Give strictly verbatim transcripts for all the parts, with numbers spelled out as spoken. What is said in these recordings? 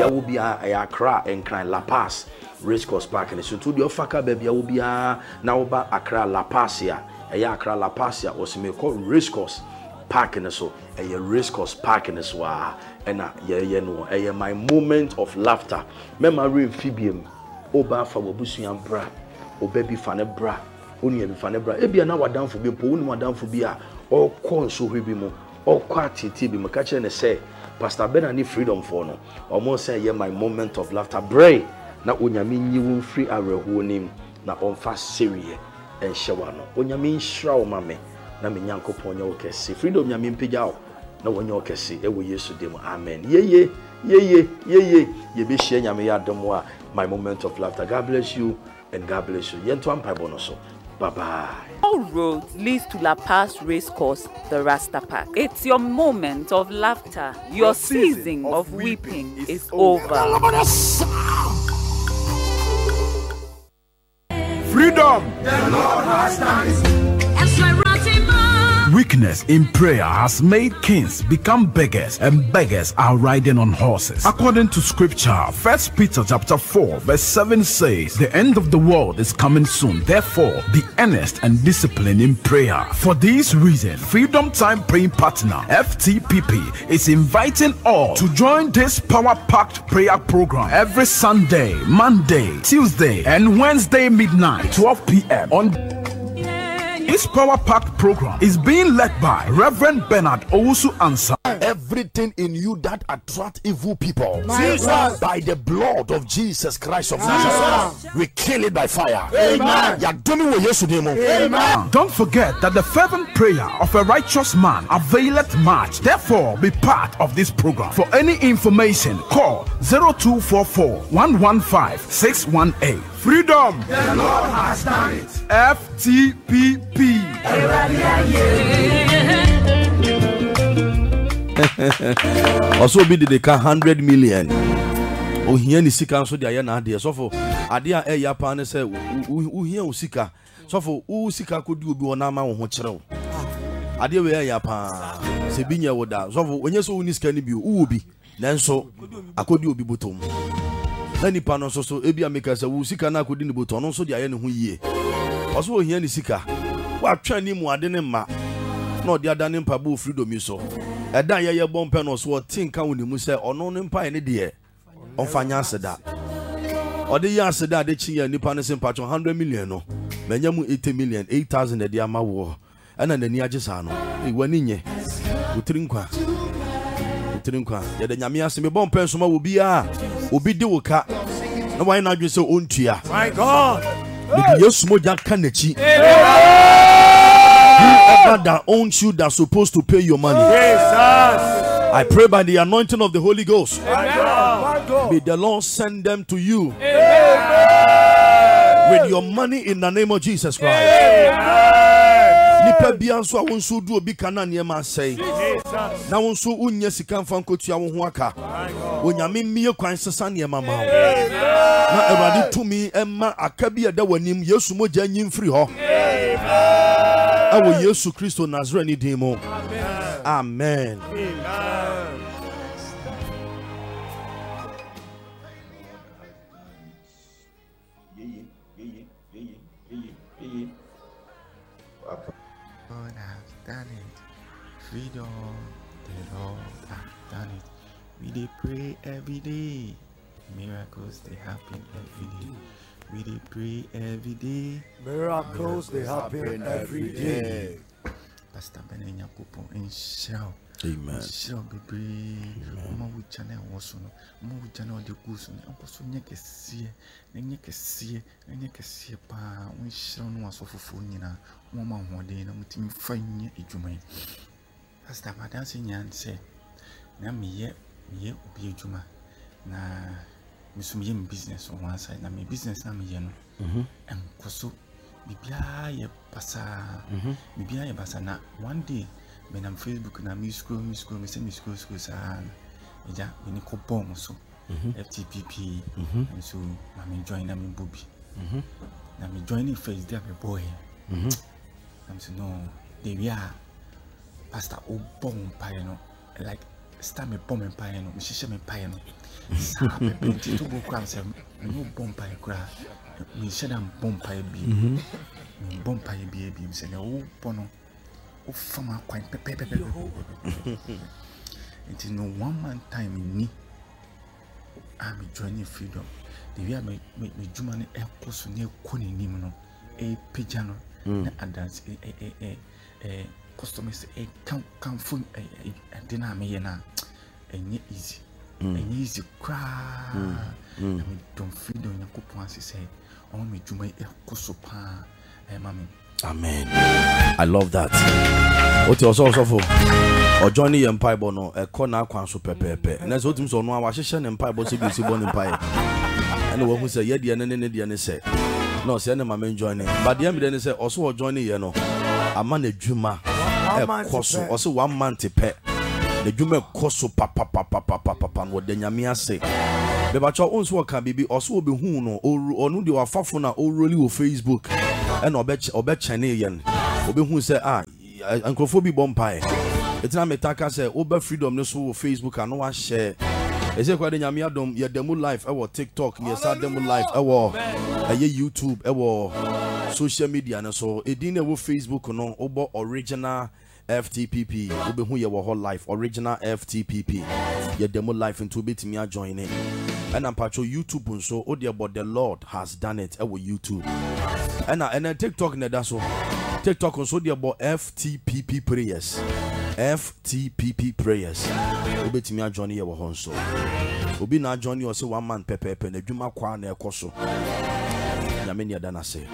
a will be a Accra and Cry La Paz Racecourse Park and so to the Ofaka baby will be a now about Accra La Paz here. A Accra La Paz here was me called Racecourse Park and so a Racecourse Park and so and a yeah no a my moment of laughter. Memory amphibian Oba for Wabusian bra, O baby fanebra, only fanebra, Ebia now down for be one down for beer, or corn so we be more, or quality T B Makacha and say, Pastor Ben, I need freedom for no, almost say, yeah, my moment of laughter. Bray, now when you mean you won't free our name, now on fast Syria and Shawano, when you mean shroud, mammy, na me nyanko ponyo kesi, freedom ya mimpiga, na wanyo kesi, ewe yesu demo, amen. Ye ye, ye ye, ye ye, ye be share yame ya domwa. My moment of laughter. God bless you and God bless you. Yentuan Paibonoso. Bye bye. All roads leads to La Paz Racecourse, the Rasta Park. It's your moment of laughter. Your season of weeping is over. Freedom. The Lord has done it. Weakness in prayer has made kings become beggars, and beggars are riding on horses. According to scripture, First Peter chapter four, verse seven says, the end of the world is coming soon. Therefore, be earnest and disciplined in prayer. For this reason, Freedom Time Praying Partner, F T P P, is inviting all to join this power-packed prayer program every Sunday, Monday, Tuesday, and Wednesday midnight, twelve p.m. on this power pack program is being led by Reverend Bernard Owusu Ansah. Everything in you that attract evil people, Jesus, by the blood of Jesus Christ of Nazareth, we kill it by fire. Amen. Amen. Don't forget that the fervent prayer of a righteous man availeth much. Therefore, be part of this program. For any information, call zero two four four, one one five, six one eight. Freedom. The Lord has done it. F T P P. Also be the one hundred million. Oh, here ni sika so dia na ade so for ade a e ya pa ne say wo hia usika so for wo sika kodi obi wona ma wo ho kire ade we ya pa se binya woda so for onye so woni sika ni bi wo bi nanso akodi obi botom na nipa no so so ebi ameka se wo sika na akodi ni botom no so dia ye ne ho yie also wo hia ni sika wa twa ni mu ade ne ma na odi ada ne mpa bo freedom yi so eda ye ye bompe no so tinka woni mu se ono ne mpa ne de onfanya aseda odi ya aseda de chi ya nipa ne se mpa one hundred million no manya mu eighty million eight thousand de ama wo ana nani agesa no e wani nye utiri nkwa utiri nkwa ye de nyame ase me bompe so ma wo bia obi de wo ka na wan na adwe se ontua my God me yesu moja ka nachi whoever that owns you that's supposed to pay your money. Jesus. I pray by the anointing of the Holy Ghost. Amen. May the Lord send them to you. Amen. With your money in the name of Jesus Christ. Nipa bianso a wonso du obi kana ne ma sei. Na wonso unya sika mfa nkotua wo ho aka. Onyame mmie kwan sesa ne ma ma. Na Awurade tumi emma aka bi eda wanim Yesu moja nyim free ho. Awo Yesu Kristo Nazarene demo. Amen. Amen. God has done it. Freedom, the Lord has done it. We dey pray every day. Miracles they happen every day. We dey pray every day. Miracles they happen every day. Pastor Benenya Kupo in shout. Amen. Shout baby. Mama we channel also no. Mama we channel the goose no. Unko so nyeke sie, nyeke sie, nyeke sie pa. We shout no aso fufu nyina. Mama hode na mutimi fanye edwuma. Pastor Madansi nyan say na miye miye obi edwuma na misumye m business on one side na me business na me ye no mhm enkoso bibia ye pasa mhm bibia ye pasa na one day me na Facebook na me scroll me scroll me say me scroll scroll sa eja me ni ko bom so F T P P mhm and so na me join na me bobi mhm na me join in first day me boy mhm I'm so no they we are pastor o bom pa you know like sta me bomb empire no me hihye me empire no sa pepe nti to bo kram se me no bomb empire kura me hye da bomb empire bi me bomb empire bi bi se ne wo bono wo fama kwan pepe pepe nti no one man time ni I'm joining freedom the way me me juma ne ekoso ne ekoni nim no e pejano na adance e e e eh customers e kan kan fun e de na me ye na enye easy enye easy kra na me don freedom yakopon asese o me juma e koso pa e mami. Amen. I love that. What you also for or Johnny Empire bono a corner kwanso pepepe. And that's what him so no wa hye empire bo se bi si bon empire. And we who say ye de ne ne de ne say. No say na ma joining. But the am say also joining ye no. Ama na dwuma e koso also one month pe. Na dwuma koso papa papa papa papa no de nyame ase. Be ba cho onso ka bibi also obi hu no onu de wa fafo na o roli wo Facebook. And obe obe channel yen obe hu say ah ankrofo bompae etina metaka say obe freedom no so Facebook and wa share e say kwa de nyame adom ye demo live e wo TikTok ye sa demo live e wo e YouTube e wo social media no so edin e wo Facebook no obo original F T P P obe hu ye wo whole life original F T P P ye demo live into betimi a join it and I'm patcho YouTube and so oh dear but the Lord has done it e wo YouTube and and then TikTok na that so TikTok also dear but F T P P prayers F T P P prayers obetimi a join ye wo hon so obi na join you say one man pepe pepe na dwuma kwa na ekoso nyame ne da na say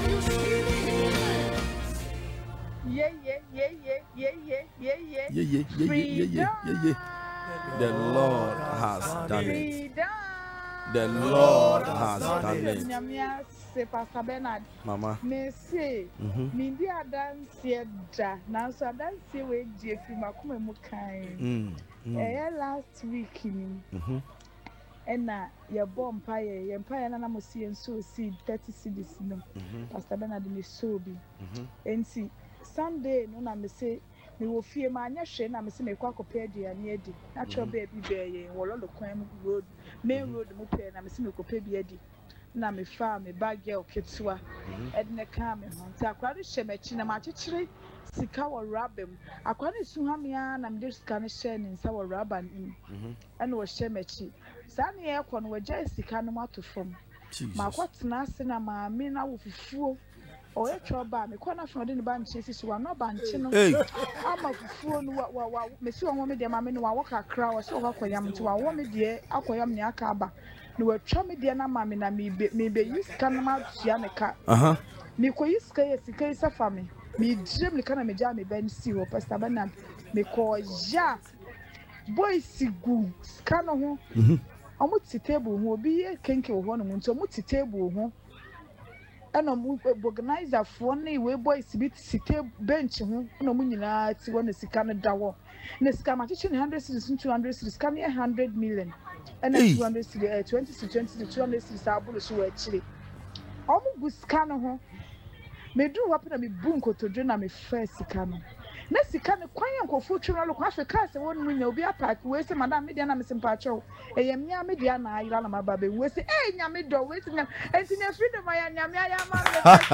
yeah yeah yeah yeah yeah yeah yeah yeah yeah yeah yeah yeah yeah yeah the Lord has done it. The Lord has done it. Pastor Bernard. Mama. Me say, me di adanse da. Na so adanse we die fi makoma mu kan. Eh last week ni. Mhm. Ena ye bompa ye, ye mpa ye na na mo see enso see thirty cedis no. Pastor Bernard me so bi. Mhm. Enti Sunday no na me say me wo fie ma anya hwe na me se me kwa kopɛ aduane adi na cho ba bi ba ye wo lo kwan mu road main road mu pɛ na me se me kopɛ bi adi na me fa me bag girl ketwa edne ka me ho nta akwa de hye me chi na ma kyekere sika wo rabem akwa de su ha me a na me de sika ne hye ne nsa wo raban im ene wo hye me chi sa ne ye kɔ no wo gya sika no mato fam ma kwatena ase na ma me na wo fufuo o ye choba me kwa na fode ne ba nche sisi wa no ba nche no ama fufuo no wa wa me si won me de ma me no wa wo kakra wo so wa koyam nti wa wo me de akoyam ne aka aba no wa twa me de na ma me na me be me be use kan ma tua me ka aha me ko use ka ye sika isa fa me me dream le kana me ja me ben si ho Pastor Bernard me ko ja boy sigu kan ho mhm omo ti table ho obi ye kenke wo ho no nti omo ti table ho ana mu organizer for na we boys bit site bench ho na mu nyina ti wona sika no dawo na sika ma chichi one hundred cities two hundred cities kan one hundred million ana two hundred cities twenty to twenty to two hundred cities abulu so wa chire omu gu sika no ho me du wapi na me bu nkotodwe na me first sika no na sika no kwan yankofo twero lo kwa Africa se won mu nya obi apack we se madam media na me simpa cho eyem nya media na ayira na maba be we se eh nya me do we se nya enti na freedom ya nya me ya ma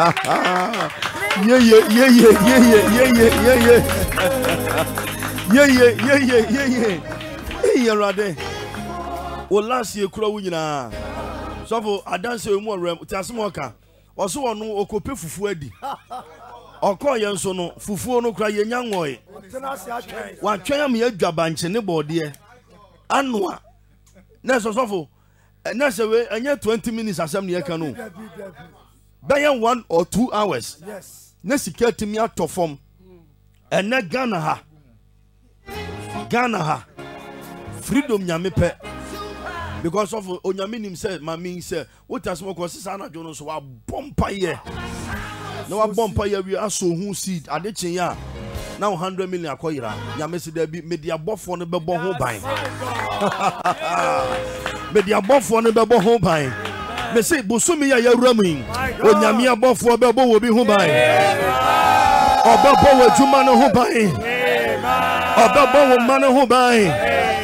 ye ye ye ye ye ye ye ye ye ye ye ye ye ye ye eh ye rade o last year kura wu nyina so for adanse mu orem ti asemo ka oso wonu okope fufu adi okoye nso no fufuo no kura ye nyanwoe wa twanya me adwaba nche ne bode anoa na so sofo na se we anya twenty minutes asem ne yeka no bayan one or two hours yes na sika timi atofom ena Ghana ha Ghana ha freedom nyame pe because of onyame nim say mami say what as mo ko sisa na jo no so wa bompa ye na wa bompa ye wi aso hu seed ade chen ya na one hundred million akoyira nyame se da bi media bofo no bebo ho ban media bofo no bebo ho ban me say bosumi ya yawura mu onyame abofo bebo wo bi ho ban obebo wo juma no ho ban obebo wo ma no ho ban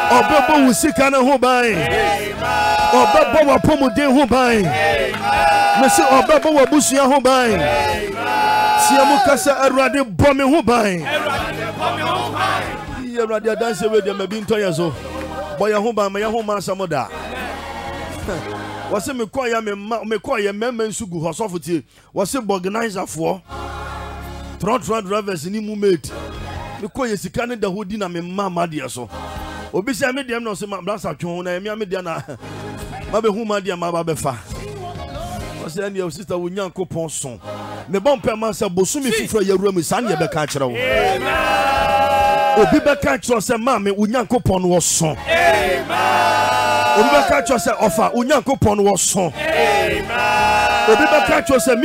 Obebo usika na ho ban. Obebo wa pomuden ho ban. Me se obebo wa busua ho ban. Tia mu kasa Awurade bɔ me ho ban. Awurade bɔ me ho ban. Awurade adanse we de me bi ntoye so. Bɔ ye ho ban me ye ho ma samoda. Wase me kwa ya me me kwa ye memmen sugu hosofo tie. Wase organizer fo. Tron tron drivers ni mu mate. Me kwa ye sika ne da hodi na me mama de so. Obi se me dem no se ma blasa twon na me me de na. Ma be hu ma de ma ba be fa. Wase ani your sister wo nyankopon son. Me bon perma se bosumi fufura yawura mu san ye be ka kire wo. Amen. Obi be ka kire se ma me wo nyankopon wo son. Amen. Obi be ka kire se ofa wo nyankopon wo son. Amen. Obi be ka kire se